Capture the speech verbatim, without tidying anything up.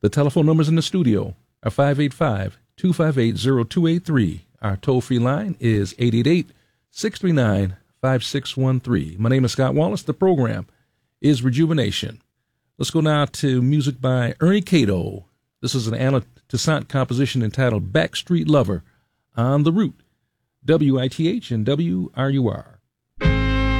The telephone numbers in the studio are five eight five, two five eight, zero two eight three. Our toll-free line is eight eight eight, six three nine, five six one three. My name is Scott Wallace. The program is Rejuvenation. Let's go now to music by Ernie Cato. This is an Anna Toussaint composition entitled Backstreet Lover on the Route, W I T H and W R U R.